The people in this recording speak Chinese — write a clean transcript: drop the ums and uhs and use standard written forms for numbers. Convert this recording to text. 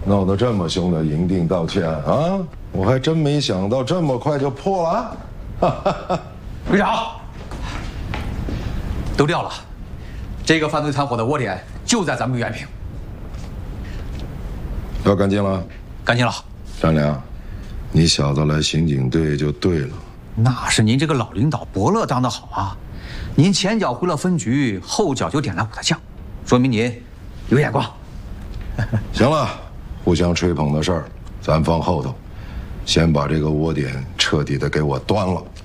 闹得这么凶的营定道歉啊！我还真没想到这么快就破了。 队长，都掉了，这个犯罪团伙的窝点就在咱们原平。 要干净了？ 干净了。 善良，你小子来刑警队就对了。 那是您这个老领导伯乐当得好啊！您前脚回了分局，后脚就点了我的将，说明您有眼光。 行了，互相吹捧的事儿，咱放后头，先把这个窝点彻底的给我端了。